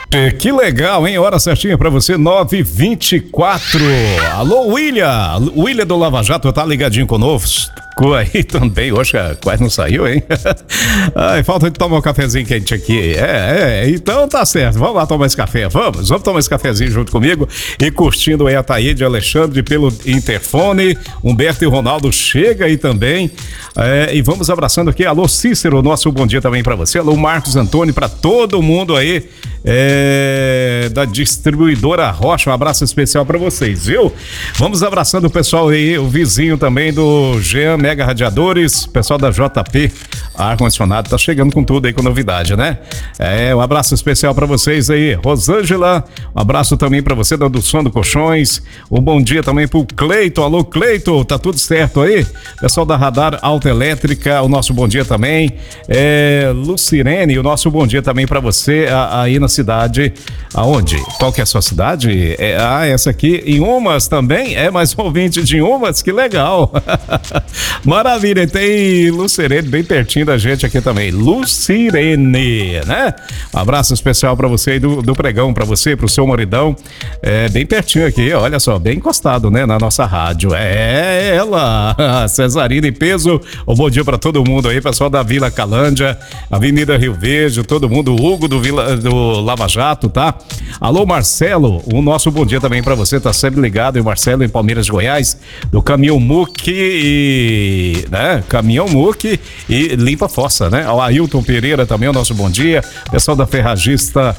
Que legal, hein? Hora certinha pra você, 9h24. Alô, William do Lava Jato, tá ligadinho conosco aí também. Oxa, quase não saiu, hein? Ai, falta de tomar um cafezinho quente aqui. Então tá certo. Vamos lá tomar esse café. Vamos tomar esse cafezinho junto comigo e curtindo aí a Taíde Alexandre pelo interfone. Humberto e Ronaldo chega aí também. E vamos abraçando aqui. Alô, Cícero, nosso bom dia também pra você. Alô, Marcos Antônio, pra todo mundo aí. Da distribuidora Rocha, um abraço especial pra vocês, viu? Vamos abraçando o pessoal aí, o vizinho também do Jean Mega Radiadores, pessoal da JP Ar-Condicionado, tá chegando com tudo aí, com novidade, né? Um abraço especial pra vocês aí, Rosângela, um abraço também pra você, da do Som do Colchões, um bom dia também pro Cleiton, alô Cleiton, tá tudo certo aí? Pessoal da Radar Alta Elétrica, o nosso bom dia também, Lucirene, o nosso bom dia também pra você, aí na cidade, aonde? Qual que é a sua cidade? Essa aqui, em Umas também, mais um ouvinte de Umas, que legal. Maravilha, tem Lucirene bem pertinho da gente aqui também, Lucirene, né? Um abraço especial pra você aí do Pregão, pra você, pro seu maridão, bem pertinho aqui, olha só, bem encostado, né, na nossa rádio, ela, Cesarina e Peso, um bom dia pra todo mundo aí, pessoal da Vila Calândia, Avenida Rio Verde, todo mundo, Hugo do Lava Jato, tá? Alô, Marcelo, o nosso bom dia também pra você, tá sempre ligado, e o Marcelo em Palmeiras de Goiás, do Caminhão Muque, né? Caminhão Muque e Limpa Fossa, né? O Ailton Pereira também, o nosso bom dia, pessoal da Ferragista,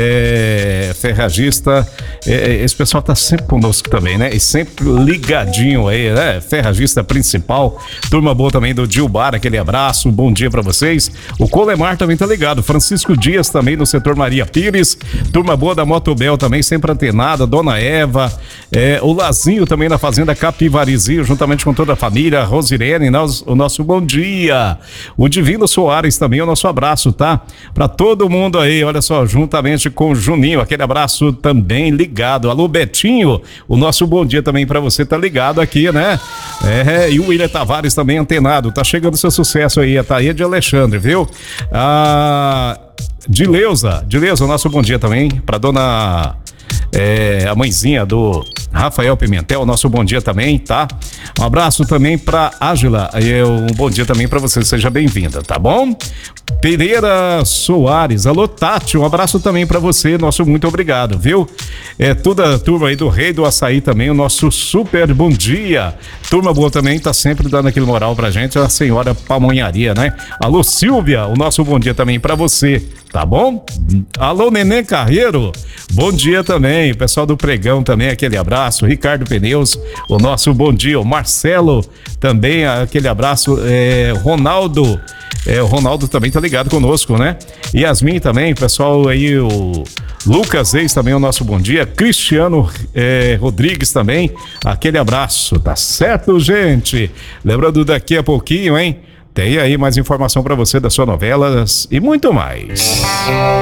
esse pessoal tá sempre conosco também, né? E sempre ligadinho aí, né? Ferragista principal, turma boa também do Gilbar, aquele abraço, bom dia pra vocês. O Colemar também tá ligado, Francisco Dias também no setor Maria Pires, turma boa da Motobel também, sempre antenada, Dona Eva, o Lazinho também na Fazenda Capivarizinho, juntamente com toda a família, Rosirene, o nosso bom dia. O Divino Soares também, o nosso abraço, tá? Pra todo mundo aí, olha só, juntamente com o Juninho, aquele abraço também ligado. Alô, Betinho, o nosso bom dia também pra você, tá ligado aqui, né? E o William Tavares também antenado, tá chegando seu sucesso aí, a Taíde Alexandre, viu? Dileuza, o nosso bom dia também pra dona a mãezinha do Rafael Pimentel, nosso bom dia também, tá? Um abraço também pra Ágila, um bom dia também pra você, seja bem-vinda, tá bom? Pereira Soares, alô Tati, um abraço também pra você, nosso muito obrigado, viu? Toda a turma aí do Rei do Açaí também, o nosso super bom dia. Turma boa também, tá sempre dando aquele moral pra gente, a senhora Pamonharia, né? Alô Silvia, o nosso bom dia também pra você, tá bom? Alô Neném Carreiro, bom dia também, pessoal do Pregão também, aquele abraço, Ricardo Pneus, o nosso bom dia, o Marcelo também, aquele abraço, Ronaldo, o Ronaldo também tá ligado conosco, né? Yasmin também, pessoal aí, o Lucas Reis também, o nosso bom dia, Cristiano Rodrigues também, aquele abraço, tá certo, gente? Lembrando daqui a pouquinho, hein? Tem aí mais informação pra você das suas novelas e muito mais.